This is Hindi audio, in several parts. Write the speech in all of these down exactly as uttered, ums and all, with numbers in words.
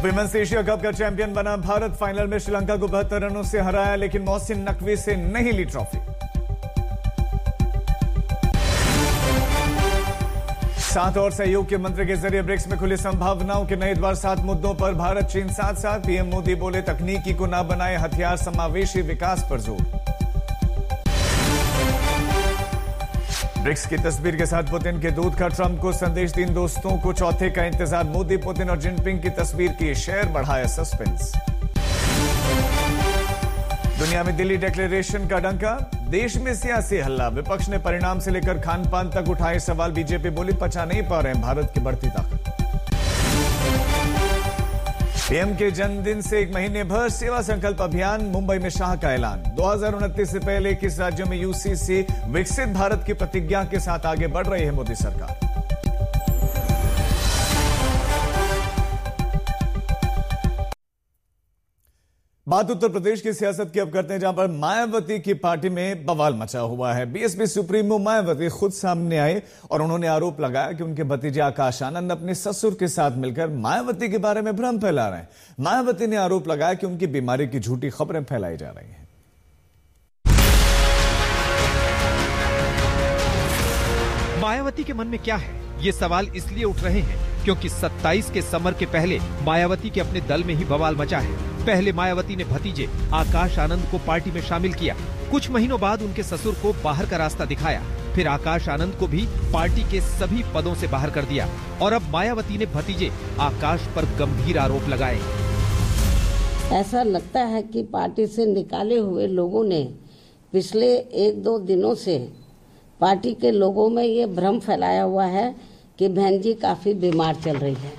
विमेंस एशिया कप का चैंपियन बना भारत। फाइनल में श्रीलंका को बहत्तर रनों से हराया, लेकिन मोहसिन नकवी से नहीं ली ट्रॉफी। साथ और सहयोग के मंत्र के जरिए ब्रिक्स में खुली संभावनाओं के नए द्वार। सात मुद्दों पर भारत चीन साथ साथ। पीएम मोदी बोले, तकनीकी को ना बनाए हथियार, समावेशी विकास पर जोर। ब्रिक्स की तस्वीर के साथ पुतिन के दूत का ट्रंप को संदेश। तीन दोस्तों को चौथे का इंतजार। मोदी, पुतिन और जिनपिंग की तस्वीर की शेयर, बढ़ाया सस्पेंस। दुनिया में दिल्ली डिक्लेरेशन का डंका। देश में सियासी हल्ला। विपक्ष ने परिणाम से लेकर खान पान तक उठाए सवाल। बीजेपी बोली, पचा नहीं पा रहे हैं भारत की बढ़ती ताकत। पीएम के जन्मदिन से एक महीने भर सेवा संकल्प अभियान। मुंबई में शाह का ऐलान। दो हज़ार उनतीस से पहले इक्कीस राज्यों में यूसीसी विकसित भारत की प्रतिज्ञा के साथ आगे बढ़ रही है मोदी सरकार। बात उत्तर प्रदेश की सियासत की अब करते हैं, जहां पर मायावती की पार्टी में बवाल मचा हुआ है। बीएसपी सुप्रीमो मायावती खुद सामने आए और उन्होंने आरोप लगाया कि उनके भतीजे आकाश आनंद अपने ससुर के साथ मिलकर मायावती के बारे में भ्रम फैला रहे हैं। मायावती ने आरोप लगाया कि उनकी बीमारी की झूठी खबरें फैलाई जा रही हैं। मायावती के मन में क्या है, ये सवाल इसलिए उठ रहे हैं क्योंकि सत्ताईस के समर के पहले मायावती के अपने दल में ही बवाल मचा है। पहले मायावती ने भतीजे आकाश आनंद को पार्टी में शामिल किया। कुछ महीनों बाद उनके ससुर को बाहर का रास्ता दिखाया। फिर आकाश आनंद को भी पार्टी के सभी पदों से बाहर कर दिया। और अब मायावती ने भतीजे आकाश पर गंभीर आरोप लगाए। ऐसा लगता है कि पार्टी से निकाले हुए लोगों ने पिछले एक दो दिनों से पार्टी के लोगों में ये भ्रम फैलाया हुआ है कि बहन जी काफी बीमार चल रही है,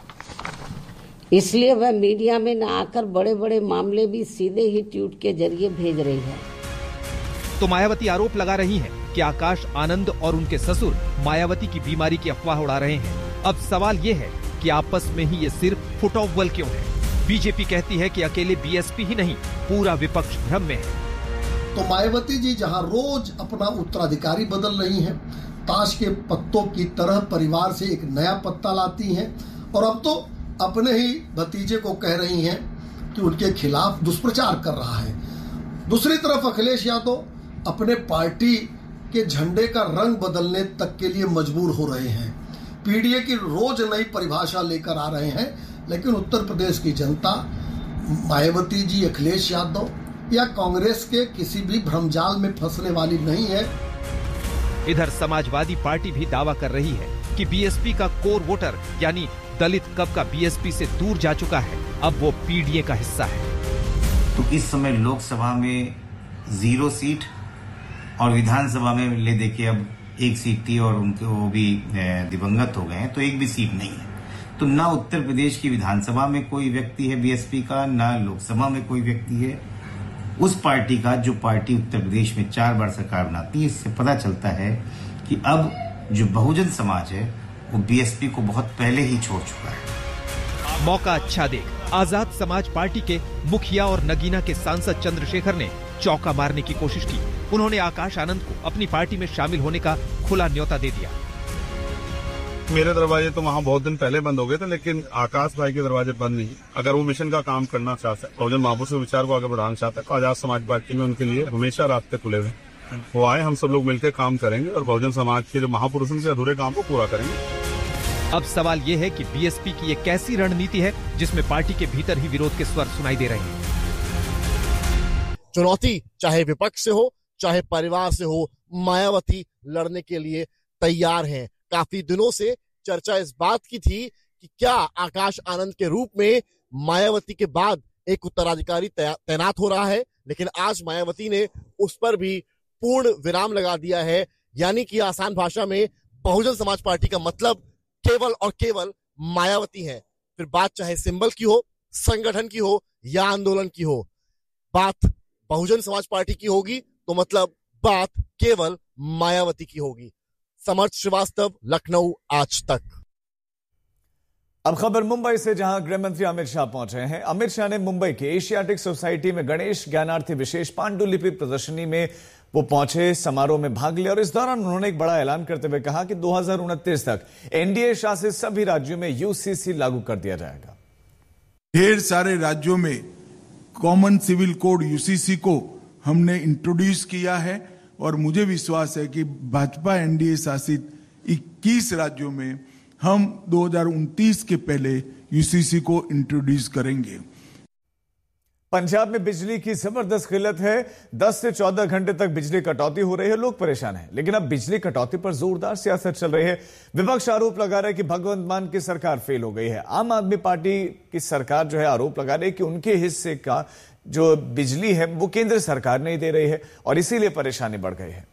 इसलिए वह मीडिया में न आकर बड़े बड़े मामले भी सीधे ही ट्वीट के जरिए भेज रही है। तो मायावती आरोप लगा रही हैं कि आकाश आनंद और उनके ससुर मायावती की बीमारी की अफवाह उड़ा रहे हैं। अब सवाल ये है कि आपस में ही ये सिर्फ फुटअव्वल क्यों है। बीजेपी कहती है कि अकेले बीएसपी ही नहीं, पूरा विपक्ष भ्रम में है। तो मायावती जी जहां रोज अपना उत्तराधिकारी बदल रही हैं, ताश के पत्तों की तरह परिवार से एक नया पत्ता लाती हैं, और अब तो अपने ही भतीजे को कह रही हैं कि उनके खिलाफ दुष्प्रचार कर रहा है। दूसरी तरफ अखिलेश यादव अपने पार्टी के झंडे का रंग बदलने तक के लिए मजबूर हो रहे हैं। पीडीए की रोज नई परिभाषा लेकर आ रहे हैं, लेकिन उत्तर प्रदेश की जनता मायावती जी, अखिलेश यादव या कांग्रेस के किसी भी भ्रमजाल में फंसने वाली नहीं है। इधर समाजवादी पार्टी भी दावा कर रही है कि बीएसपी का कोर वोटर यानी दलित कब का बीएसपी से दूर जा चुका है, अब वो पीडीए का हिस्सा है। तो इस समय लोकसभा में जीरो सीट और विधानसभा में ले देखिए अब एक सीट थी और उनके वो भी दिवंगत हो गए हैं, तो एक भी सीट नहीं है। तो ना उत्तर प्रदेश की विधानसभा में कोई व्यक्ति है बीएसपी का, ना लोकसभा में कोई व्यक्ति है उस पार्टी का जो पार्टी उत्तर प्रदेश में चार बार सरकार बनाती है। इससे पता चलता है कि अब जो बहुजन समाज है वो बीएसपी को बहुत पहले ही छोड़ चुका है। मौका अच्छा देख आजाद समाज पार्टी के मुखिया और नगीना के सांसद चंद्रशेखर ने चौका मारने की कोशिश की। उन्होंने आकाश आनंद को अपनी पार्टी में शामिल होने का खुला न्योता दे दिया। मेरे दरवाजे तो वहाँ बहुत दिन पहले बंद हो गए थे, लेकिन आकाश भाई के दरवाजे बंद नहीं। अगर वो मिशन का काम करना चाहता है, बहुजन महापुरुष के विचार को आगे बढ़ाना चाहता है, तो आजाद समाज पार्टी में उनके लिए हमेशा रास्ते खुले हुए। वो आए, हम सब लोग मिलकर काम करेंगे और बहुजन समाज के जो महापुरुषों से अधूरे काम को पूरा करेंगे। अब सवाल ये है कि बीएसपी की ये कैसी रणनीति है जिसमें पार्टी के भीतर ही विरोध के स्वर सुनाई दे रहे हैं। चुनौती चाहे विपक्ष से हो चाहे परिवार से हो, मायावती लड़ने के लिए तैयार हैं। काफी दिनों से चर्चा इस बात की थी कि क्या आकाश आनंद के रूप में मायावती के बाद एक उत्तराधिकारी तैनात हो रहा है, लेकिन आज मायावती ने उस पर भी पूर्ण विराम लगा दिया है। यानी कि आसान भाषा में बहुजन समाज पार्टी का मतलब केवल और केवल मायावती है। फिर बात चाहे सिंबल की हो, संगठन की हो या आंदोलन की हो, बात बहुजन समाज पार्टी की होगी तो मतलब बात केवल मायावती की होगी। समर्थ श्रीवास्तव, लखनऊ आज तक। अब खबर मुंबई से, जहां गृह मंत्री अमित शाह पहुंचे हैं। अमित शाह ने मुंबई के एशियाटिक सोसाइटी में गणेश ज्ञानार्थी विशेष पांडुलिपि प्रदर्शनी में वो पहुंचे, समारोह में भाग लिया और इस दौरान उन्होंने एक बड़ा ऐलान करते हुए कहा कि दो हज़ार उनतीस तक एनडीए शासित सभी राज्यों में यूसीसी लागू कर दिया जाएगा। ढेर सारे राज्यों में कॉमन सिविल कोड यूसीसी को हमने इंट्रोड्यूस किया है और मुझे विश्वास है कि भाजपा एनडीए शासित इक्कीस राज्यों में हम दो हज़ार उनतीस के पहले यूसीसी को इंट्रोड्यूस करेंगे। पंजाब में बिजली की जबरदस्त किल्लत है। दस से चौदह घंटे तक बिजली कटौती हो रही है, लोग परेशान हैं। लेकिन अब बिजली कटौती पर जोरदार सियासत चल रही है। विपक्ष आरोप लगा रहा है कि भगवंत मान की सरकार फेल हो गई है। आम आदमी पार्टी की सरकार जो है आरोप लगा रही है कि उनके हिस्से का जो बिजली है वो केंद्र सरकार नहीं दे रही है और इसीलिए परेशानी बढ़ गई है।